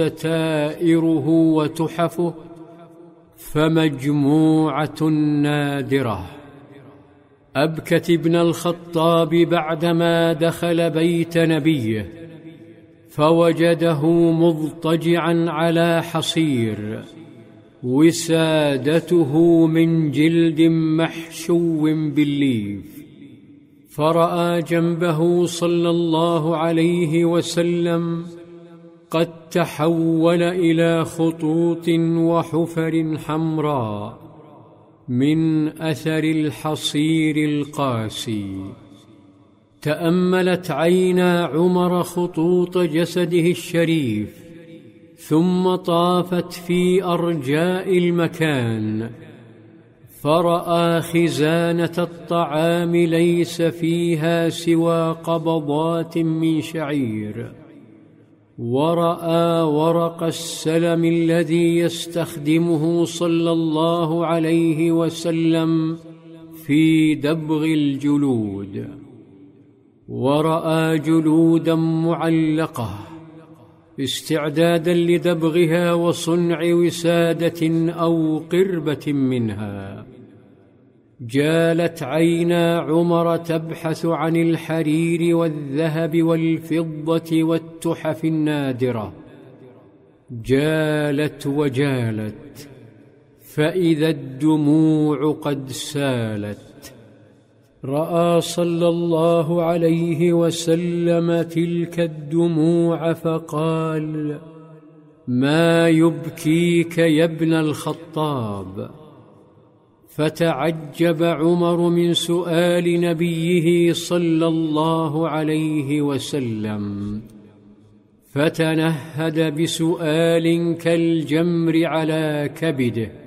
ستائره وتحفه فمجموعة نادرة. أبكت ابن الخطاب بعدما دخل بيت نبيه فوجده مضطجعا على حصير وسادته من جلد محشو بالليف، فرأى جنبه صلى الله عليه وسلم قد تحول إلى خطوط وحفر حمراء من أثر الحصير القاسي. تأملت عينا عمر خطوط جسده الشريف، ثم طافت في أرجاء المكان فرأى خزانة الطعام ليس فيها سوى قبضات من شعير، ورأى ورق السلم الذي يستخدمه صلى الله عليه وسلم في دبغ الجلود، ورأى جلودا معلقة استعدادا لدبغها وصنع وسادة أو قربة منها. جالت عينا عمر تبحث عن الحرير والذهب والفضة والتحف النادرة، جالت وجالت فإذا الدموع قد سالت. رأى صلى الله عليه وسلم تلك الدموع فقال: ما يبكيك يا ابن الخطاب؟ فتعجب عمر من سؤال نبيه صلى الله عليه وسلم، فتنهد بسؤال كالجمر على كبده: